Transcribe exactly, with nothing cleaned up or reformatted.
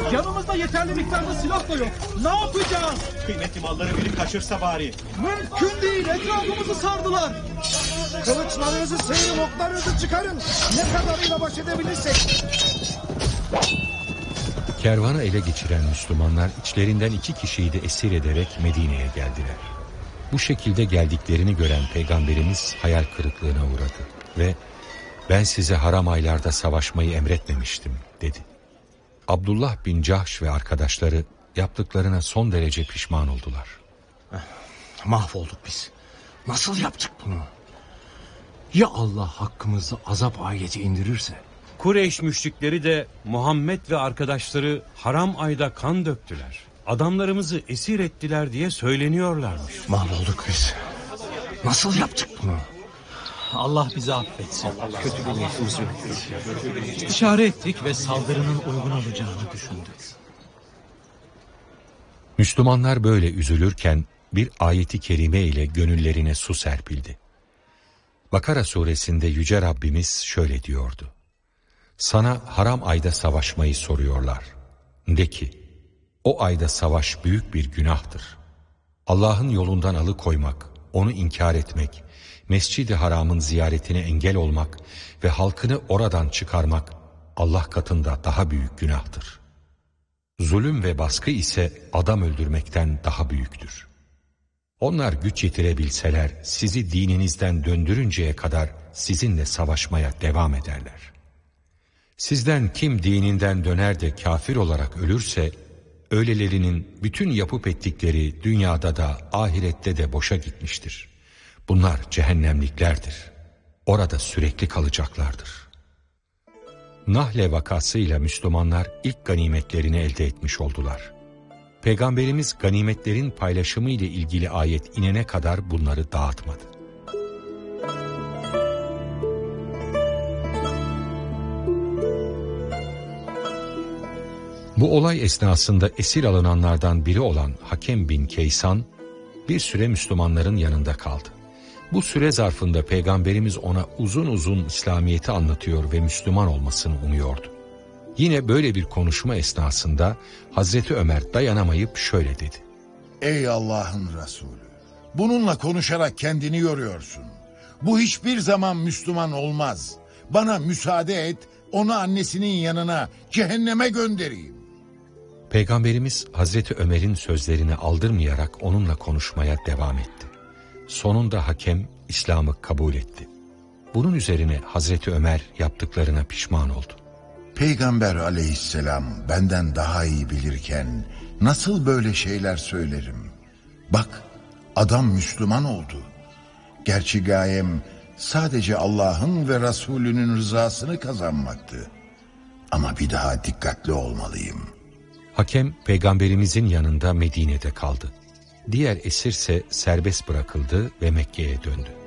Yanımızda yeterli miktarda silah da yok. Ne yapacağız? Kıymetli malları biri kaçırsa bari. Mümkün değil. Etrafımızı sardılar. Kılıçlarınızı sıyırın, oklarınızı çıkarın. Ne kadarıyla baş edebilirsek. Kervanı ele geçiren Müslümanlar içlerinden iki kişiyi de esir ederek Medine'ye geldiler. Bu şekilde geldiklerini gören Peygamberimiz hayal kırıklığına uğradı ve "Ben size haram aylarda savaşmayı emretmemiştim" dedi. Abdullah bin Cahş ve arkadaşları yaptıklarına son derece pişman oldular. Mahvolduk biz. Nasıl yaptık bunu? Ya Allah hakkımızda azap ayeti indirirse? Kureyş müşrikleri de Muhammed ve arkadaşları haram ayda kan döktüler. Adamlarımızı esir ettiler diye söyleniyorlarmış. Mahvolduk biz. Nasıl yaptık bunu? Allah bizi affetsin. Kötü bir niyetimiz yok. İstişare ettik ve saldırının uygun olacağını düşündük. Müslümanlar böyle üzülürken bir ayeti kerime ile gönüllerine su serpildi. Bakara suresinde Yüce Rabbimiz şöyle diyordu: "Sana haram ayda savaşmayı soruyorlar. De ki, o ayda savaş büyük bir günahtır. Allah'ın yolundan alıkoymak, onu inkar etmek, Mescid-i Haram'ın ziyaretine engel olmak ve halkını oradan çıkarmak Allah katında daha büyük günahtır. Zulüm ve baskı ise adam öldürmekten daha büyüktür. Onlar güç yetirebilseler sizi dininizden döndürünceye kadar sizinle savaşmaya devam ederler. Sizden kim dininden döner de kafir olarak ölürse, öylelerinin bütün yapıp ettikleri dünyada da ahirette de boşa gitmiştir. Bunlar cehennemliklerdir. Orada sürekli kalacaklardır." Nahle vakasıyla Müslümanlar ilk ganimetlerini elde etmiş oldular. Peygamberimiz ganimetlerin paylaşımı ile ilgili ayet inene kadar bunları dağıtmadı. Bu olay esnasında esir alınanlardan biri olan Hakem bin Keysan bir süre Müslümanların yanında kaldı. Bu süre zarfında Peygamberimiz ona uzun uzun İslamiyet'i anlatıyor ve Müslüman olmasını umuyordu. Yine böyle bir konuşma esnasında Hazreti Ömer dayanamayıp şöyle dedi: "Ey Allah'ın Resulü, bununla konuşarak kendini yoruyorsun. Bu hiçbir zaman Müslüman olmaz. Bana müsaade et, onu annesinin yanına, cehenneme göndereyim." Peygamberimiz Hazreti Ömer'in sözlerini aldırmayarak onunla konuşmaya devam etti. Sonunda hakem İslam'ı kabul etti. Bunun üzerine Hazreti Ömer yaptıklarına pişman oldu. Peygamber aleyhisselam benden daha iyi bilirken nasıl böyle şeyler söylerim? Bak, adam Müslüman oldu. Gerçi gayem sadece Allah'ın ve Resulünün rızasını kazanmaktı. Ama bir daha dikkatli olmalıyım. Hakem Peygamberimizin yanında Medine'de kaldı. Diğer esirse serbest bırakıldı ve Mekke'ye döndü.